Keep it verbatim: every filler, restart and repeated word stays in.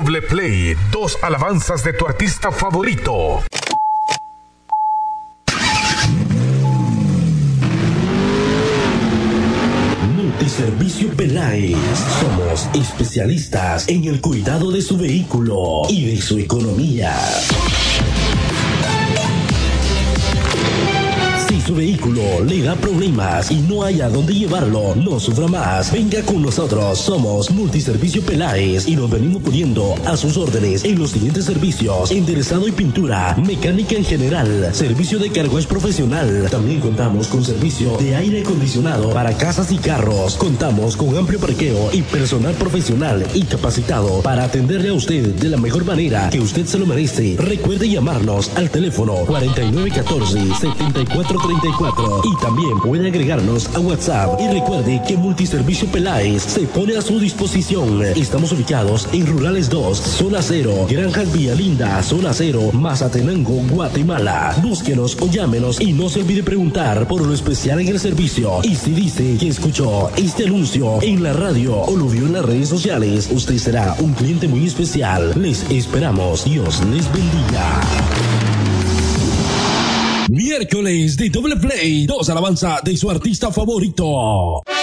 Doble Play, dos alabanzas de tu artista favorito. Multiservicio Peláez. Somos especialistas en el cuidado de su vehículo y de su economía. Si su vehículo le da problemas y no hay a dónde llevarlo, no sufra más. Venga con nosotros. Somos Multiservicio Peláez y nos venimos poniendo a sus órdenes en los siguientes servicios: enderezado y pintura, mecánica en general, servicio de carwash profesional. También contamos con servicio de aire acondicionado para casas y carros. Contamos con amplio parqueo y personal profesional y capacitado para atenderle a usted de la mejor manera que usted se lo merece. Recuerde llamarnos al teléfono cuarenta y nueve catorce, setenta y cuatro treinta y cuatro y también puede agregarnos a WhatsApp. Y recuerde que Multiservicio Peláez se pone a su disposición. Estamos ubicados en Rurales dos, Zona cero, Granjas Villalinda, Zona cero, Mazatenango, Guatemala. Búsquenos o llámenos y no se olvide preguntar por lo especial en el servicio. Y si dice que escuchó este anuncio en la radio o lo vio en las redes sociales, usted será un cliente muy especial. Les esperamos. Dios les bendiga. Miércoles de Doble Play, dos alabanza de su artista favorito.